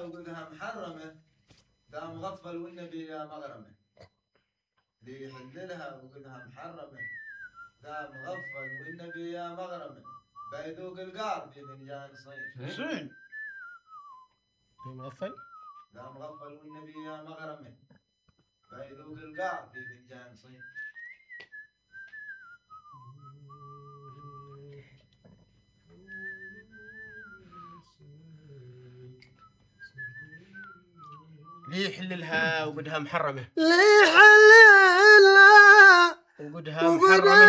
وقدها محرمة ذا مغفل والنبي يا مغرمة. اللي يحللها وقدها محرمة ذا مغفل والنبي يا مغرمة. بيذوق القار في فنجان صين. صين مغفل؟ ذا مغفل والنبي يا مغرمة. بيذوق القار في فنجان صين. ليه يحللها وقدها محرمة؟ ليه يحللها وقدها محرمة.